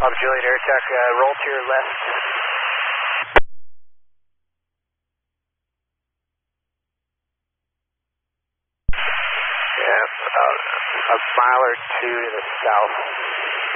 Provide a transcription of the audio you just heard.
Juliet Air Attack, roll to your left. Yeah, about a mile or two to the south.